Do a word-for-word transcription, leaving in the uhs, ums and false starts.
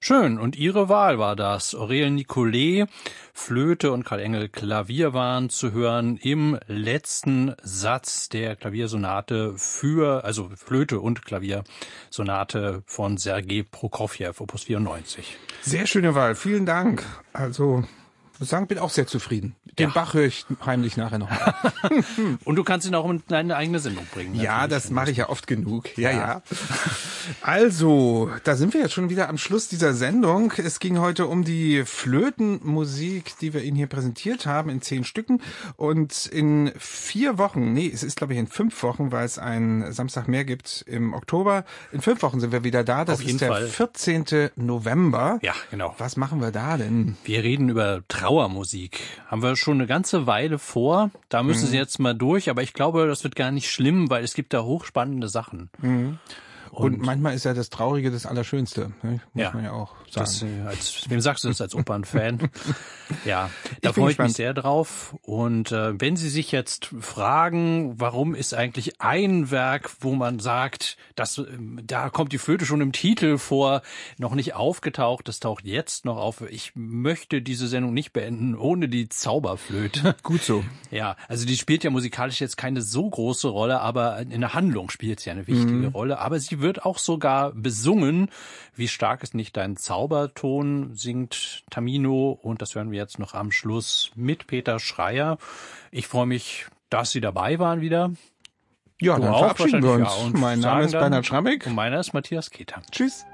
Schön. Und Ihre Wahl war das. Aurel Nicolai, Flöte und Karl Engel Klavier waren zu hören im letzten Satz der Klaviersonate für, also Flöte und Klaviersonate von Sergei Prokofjew, Opus vierundneunzig. Sehr schöne Wahl. Vielen Dank. Also, ich muss sagen, bin auch sehr zufrieden. Den ja. Bach höre ich heimlich nachher noch mal. Und du kannst ihn auch in deine eigene Sendung bringen. Ja, das mache ich ja oft genug. Ja, ja, ja. Also, da sind wir jetzt schon wieder am Schluss dieser Sendung. Es ging heute um die Flötenmusik, die wir Ihnen hier präsentiert haben, in zehn Stücken. Und in vier Wochen, nee, es ist glaube ich in fünf Wochen, weil es einen Samstag mehr gibt im Oktober. In fünf Wochen sind wir wieder da. Das ist der Fall. vierzehnten November. Ja, genau. Was machen wir da denn? Wir reden über Trauermusik. Haben wir schon eine ganze Weile vor. Da müssen mhm. Sie jetzt mal durch. Aber ich glaube, das wird gar nicht schlimm, weil es gibt da hochspannende Sachen. Mhm. Und, und manchmal ist ja das Traurige das Allerschönste, ne? Muss ja, man ja auch sagen. Das, als, wem sagst du das als Opernfan? Ja, da freue ich mich sehr drauf. Und äh, wenn Sie sich jetzt fragen, warum ist eigentlich ein Werk, wo man sagt, dass, da kommt die Flöte schon im Titel vor, noch nicht aufgetaucht, das taucht jetzt noch auf. Ich möchte diese Sendung nicht beenden ohne die Zauberflöte. Gut so. Ja, also die spielt ja musikalisch jetzt keine so große Rolle, aber in der Handlung spielt sie eine wichtige mhm. Rolle. Aber sie wird auch sogar besungen. Wie stark ist nicht dein Zauberton, singt Tamino, und das hören wir jetzt noch am Schluss mit Peter Schreier. Ich freue mich, dass Sie dabei waren wieder. Ja, du dann auch verabschieden wir uns. Ja, mein Name ist Bernhard Schrammick. Und meiner ist Matthias Keter. Tschüss.